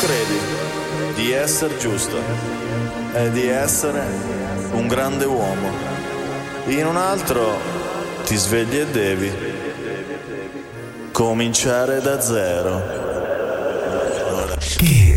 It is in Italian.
credi di essere giusto e di essere un grande uomo. In un altro ti svegli e devi cominciare da zero.